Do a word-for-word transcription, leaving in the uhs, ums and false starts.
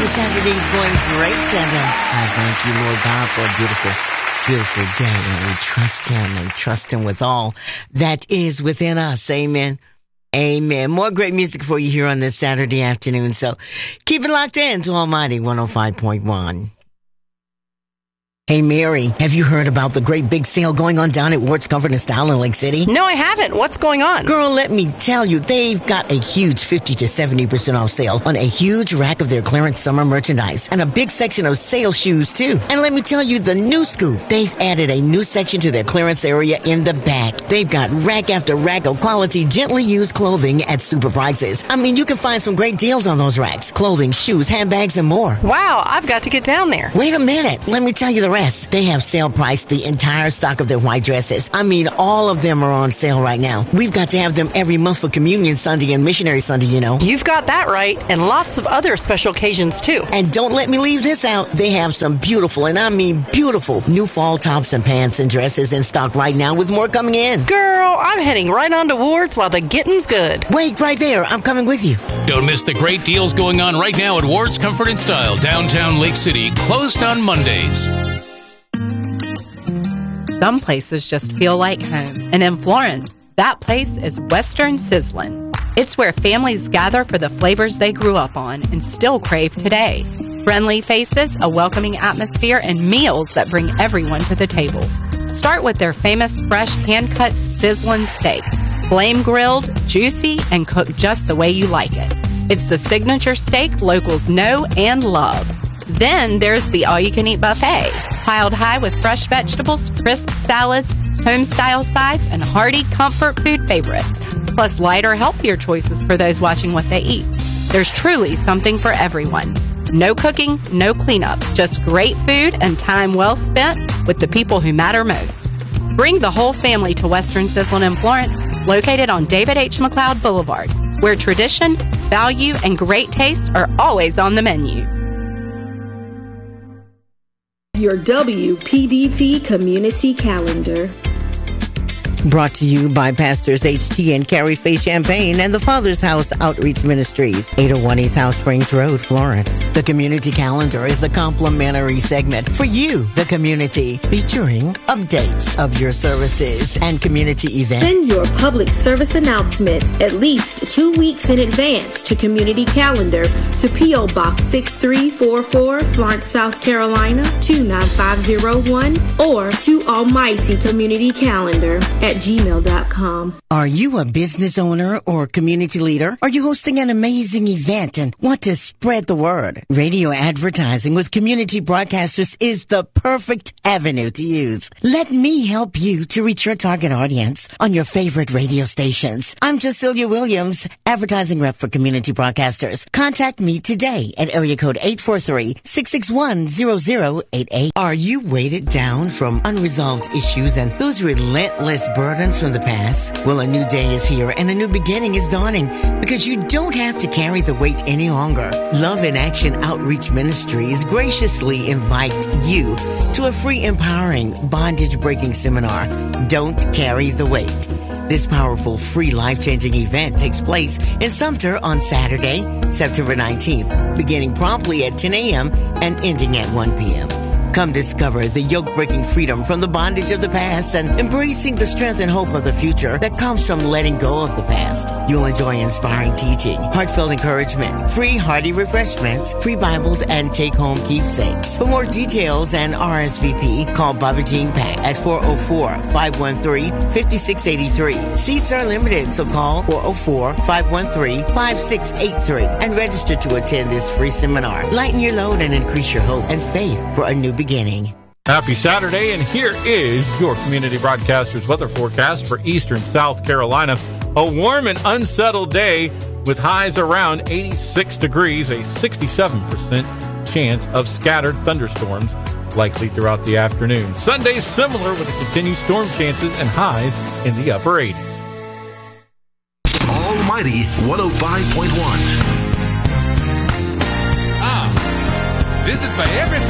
your Saturday's going great, and uh, I thank you, Lord God, for a beautiful, beautiful day, and we trust Him and trust Him with all that is within us. Amen. Amen. More great music for you here on this Saturday afternoon, so keep it locked in to Almighty one oh five point one. Hey, Mary, have you heard about the great big sale going on down at Ward's Comfort and Style in Lake City? No, I haven't. What's going on? Girl, let me tell you, they've got a huge fifty to seventy percent off sale on a huge rack of their clearance summer merchandise and a big section of sale shoes, too. And let me tell you the new scoop. They've added a new section to their clearance area in the back. They've got rack after rack of quality, gently used clothing at super prices. I mean, you can find some great deals on those racks. Clothing, shoes, handbags, and more. Wow, I've got to get down there. Wait a minute. Let me tell you the rest. They have sale priced the entire stock of their white dresses. I mean, all of them are on sale right now. We've got to have them every month for Communion Sunday and Missionary Sunday, you know. You've got that right, and lots of other special occasions, too. And don't let me leave this out. They have some beautiful, and I mean beautiful, new fall tops and pants and dresses in stock right now with more coming in. Girl, I'm heading right on to Ward's while the getting's good. Wait right there. I'm coming with you. Don't miss the great deals going on right now at Ward's Comfort and Style, downtown Lake City, closed on Mondays. Some places just feel like home. And in Florence, that place is Western Sizzlin'. It's where families gather for the flavors they grew up on and still crave today. Friendly faces, a welcoming atmosphere, and meals that bring everyone to the table. Start with their famous fresh hand-cut sizzlin' steak. Flame grilled, juicy, and cooked just the way you like it. It's the signature steak locals know and love. Then there's the all-you-can-eat buffet, piled high with fresh vegetables, crisp salads, home-style sides, and hearty comfort food favorites, plus lighter, healthier choices for those watching what they eat. There's truly something for everyone. No cooking, no cleanup, just great food and time well spent with the people who matter most. Bring the whole family to Western Sizzlin' in Florence, located on David H. McLeod Boulevard, where tradition, value, and great taste are always on the menu. Your W P D T Community Calendar. Brought to you by Pastors H T and Carrie Faye Champagne and the Father's House Outreach Ministries, eight oh one East South Springs Road, Florence. The Community Calendar is a complimentary segment for you, the community, featuring updates of your services and community events. Send your public service announcement at least two weeks in advance to Community Calendar to P O Box six three four four, Florence, South Carolina two nine five zero one, or to Almighty Community Calendar at gmail dot com. Are you a business owner or community leader? Are you hosting an amazing event and want to spread the word? Radio advertising with community broadcasters is the perfect avenue to use. Let me help you to reach your target audience on your favorite radio stations. I'm Cecilia Williams, advertising rep for community broadcasters. Contact me today at area code eight four three, six six one, zero zero eight eight. Are you weighted down from unresolved issues and those relentless burdens from the past? Well, a new day is here and a new beginning is dawning because you don't have to carry the weight any longer. Love in Action Outreach Ministries graciously invite you to a free, empowering, bondage-breaking seminar, Don't Carry the Weight. This powerful, free, life-changing event takes place in Sumter on Saturday, September nineteenth, beginning promptly at ten a.m. and ending at one p.m. Come discover the yoke-breaking freedom from the bondage of the past and embracing the strength and hope of the future that comes from letting go of the past. You'll enjoy inspiring teaching, heartfelt encouragement, free hearty refreshments, free Bibles, and take-home keepsakes. For more details and R S V P, call Baba Jean Pack at four oh four, five one three, five six eight three. Seats are limited, so call four oh four, five one three, five six eight three and register to attend this free seminar. Lighten your load and increase your hope and faith for a new beginning. beginning. Happy Saturday, and here is your Community Broadcasters weather forecast for eastern South Carolina. A warm and unsettled day with highs around eighty-six degrees, a sixty-seven percent chance of scattered thunderstorms likely throughout the afternoon. Sunday similar with the continued storm chances and highs in the upper eighties. Almighty one oh five point one. Ah, this is for everybody.